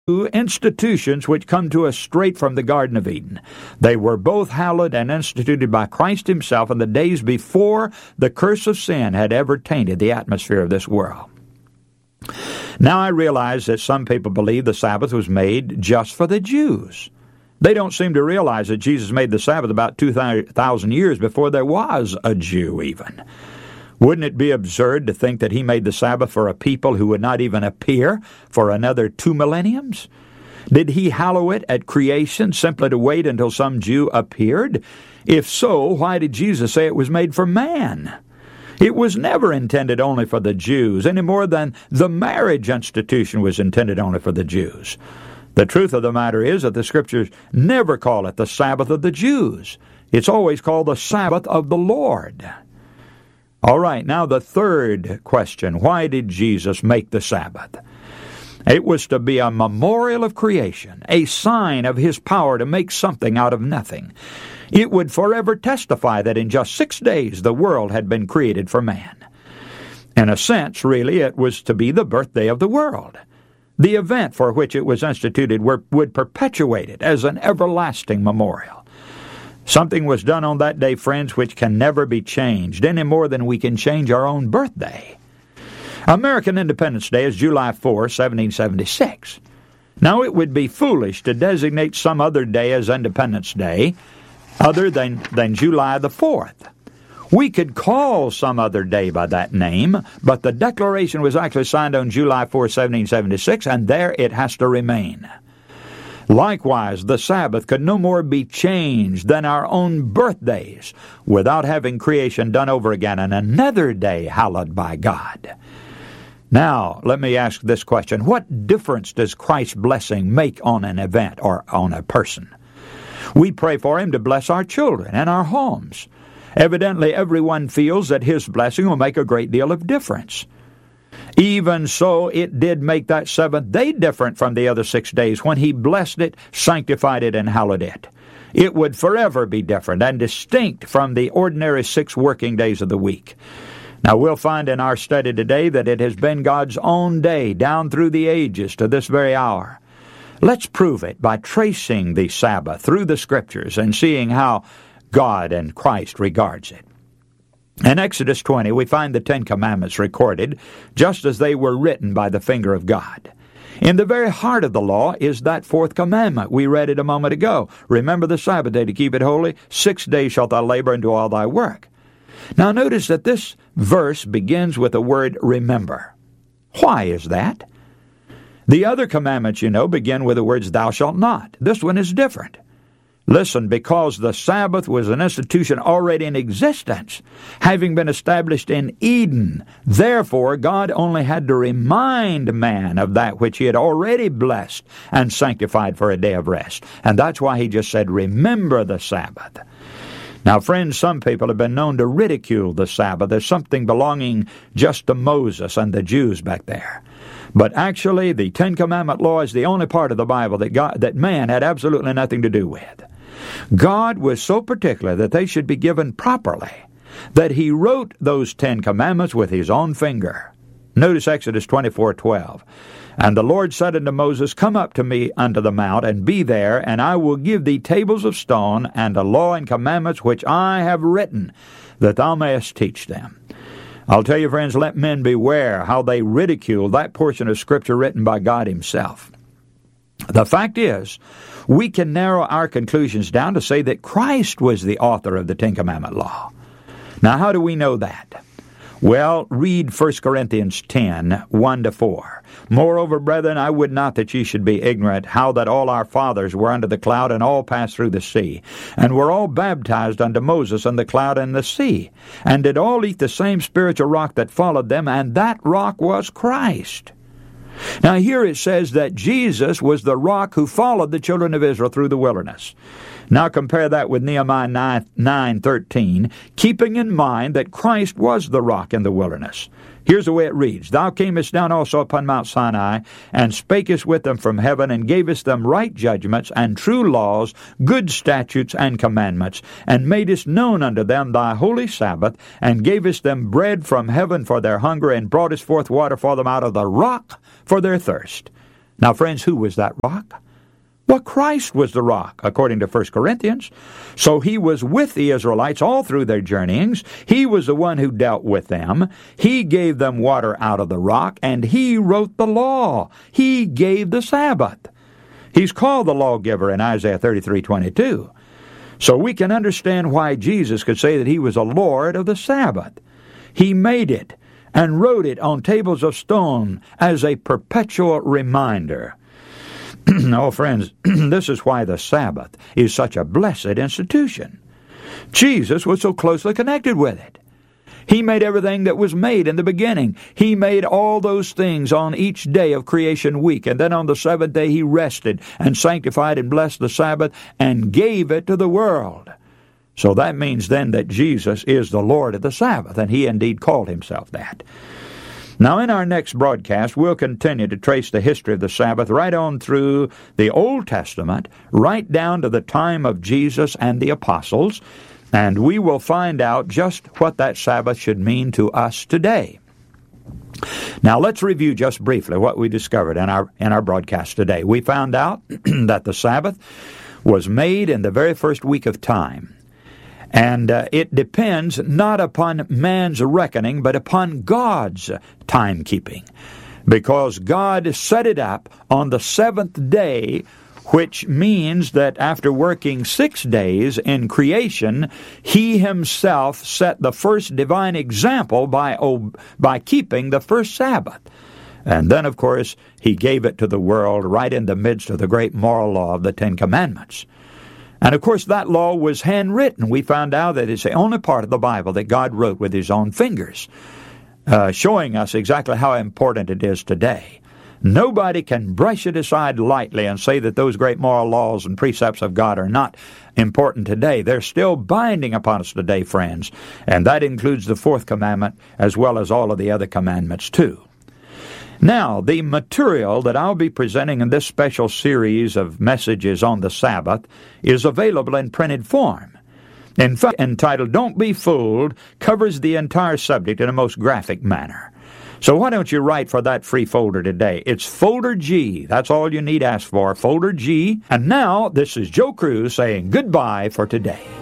institutions which come to us straight from the Garden of Eden. They were both hallowed and instituted by Christ himself in the days before the curse of sin had ever tainted the atmosphere of this world. Now I realize that some people believe the Sabbath was made just for the Jews. They don't seem to realize that Jesus made the Sabbath about 2,000 years before there was a Jew even. Wouldn't it be absurd to think that he made the Sabbath for a people who would not even appear for another 2 millenniums? Did he hallow it at creation simply to wait until some Jew appeared? If so, why did Jesus say it was made for man? It was never intended only for the Jews, any more than the marriage institution was intended only for the Jews. The truth of the matter is that the Scriptures never call it the Sabbath of the Jews. It's always called the Sabbath of the Lord. All right, now the third question. Why did Jesus make the Sabbath? It was to be a memorial of creation, a sign of his power to make something out of nothing. It would forever testify that in just 6 days the world had been created for man. In a sense, really, it was to be the birthday of the world. The event for which it was instituted would perpetuate it as an everlasting memorial. Something was done on that day, friends, which can never be changed, any more than we can change our own birthday. American Independence Day is July 4, 1776. Now, it would be foolish to designate some other day as Independence Day other than July the 4th. We could call some other day by that name, but the Declaration was actually signed on July 4, 1776, and there it has to remain. Likewise, the Sabbath could no more be changed than our own birthdays without having creation done over again and another day hallowed by God. Now, let me ask this question. What difference does Christ's blessing make on an event or on a person? We pray for him to bless our children and our homes. Evidently, everyone feels that his blessing will make a great deal of difference. Even so, it did make that seventh day different from the other 6 days when he blessed it, sanctified it, and hallowed it. It would forever be different and distinct from the ordinary 6 working days of the week. Now, we'll find in our study today that it has been God's own day down through the ages to this very hour. Let's prove it by tracing the Sabbath through the Scriptures and seeing how God and Christ regards it. In Exodus 20, we find the 10 Commandments recorded just as they were written by the finger of God. In the very heart of the law is that 4th commandment. We read it a moment ago. Remember the Sabbath day to keep it holy. 6 days shalt thou labor and do all thy work. Now notice that this verse begins with the word remember. Why is that? The other commandments, begin with the words thou shalt not. This one is different. Listen, because the Sabbath was an institution already in existence, having been established in Eden, therefore God only had to remind man of that which he had already blessed and sanctified for a day of rest. And that's why he just said, remember the Sabbath. Now, friends, some people have been known to ridicule the Sabbath as something belonging just to Moses and the Jews back there. But actually, the 10 Commandment law is the only part of the Bible that man had absolutely nothing to do with. God was so particular that they should be given properly that he wrote those 10 Commandments with his own finger. Notice Exodus 24:12. And the Lord said unto Moses, Come up to me unto the mount, and be there, and I will give thee tables of stone, and a law and commandments which I have written, that thou mayest teach them. I'll tell you, friends, let men beware how they ridicule that portion of Scripture written by God himself. The fact is, we can narrow our conclusions down to say that Christ was the author of the 10 Commandment law. Now, how do we know that? Well, read 1 Corinthians 10, 1-4. Moreover, brethren, I would not that ye should be ignorant how that all our fathers were under the cloud and all passed through the sea, and were all baptized unto Moses in the cloud and the sea, and did all eat the same spiritual rock that followed them, and that rock was Christ. Now here it says that Jesus was the rock who followed the children of Israel through the wilderness. Now compare that with Nehemiah 9:13, keeping in mind that Christ was the rock in the wilderness. Here's the way it reads, Thou camest down also upon Mount Sinai, and spakest with them from heaven, and gavest them right judgments, and true laws, good statutes, and commandments, and madest known unto them thy holy Sabbath, and gavest them bread from heaven for their hunger, and broughtest forth water for them out of the rock for their thirst. Now, friends, who was that rock? Well, Christ was the rock, according to 1 Corinthians. So he was with the Israelites all through their journeyings. He was the one who dealt with them. He gave them water out of the rock, and he wrote the law. He gave the Sabbath. He's called the lawgiver in Isaiah 33:22. So we can understand why Jesus could say that he was a Lord of the Sabbath. He made it and wrote it on tables of stone as a perpetual reminder. Oh, friends, this is why the Sabbath is such a blessed institution. Jesus was so closely connected with it. He made everything that was made in the beginning. He made all those things on each day of creation week, and then on the seventh day he rested and sanctified and blessed the Sabbath and gave it to the world. So that means then that Jesus is the Lord of the Sabbath, and he indeed called himself that. Now, in our next broadcast, we'll continue to trace the history of the Sabbath right on through the Old Testament, right down to the time of Jesus and the apostles, and we will find out just what that Sabbath should mean to us today. Now, let's review just briefly what we discovered in our broadcast today. We found out that the Sabbath was made in the very first week of time. And it depends not upon man's reckoning, but upon God's timekeeping. Because God set it up on the seventh day, which means that after working 6 days in creation, he himself set the first divine example by keeping the first Sabbath. And then, of course, he gave it to the world right in the midst of the great moral law of the Ten Commandments. And, of course, that law was handwritten. We found out that it's the only part of the Bible that God wrote with his own fingers, showing us exactly how important it is today. Nobody can brush it aside lightly and say that those great moral laws and precepts of God are not important today. They're still binding upon us today, friends, and that includes the fourth commandment as well as all of the other commandments, too. Now, the material that I'll be presenting in this special series of messages on the Sabbath is available in printed form. In fact, entitled, Don't Be Fooled, covers the entire subject in a most graphic manner. So why don't you write for that free folder today? It's Folder G. That's all you need to ask for, Folder G. And now, this is Joe Cruz saying goodbye for today.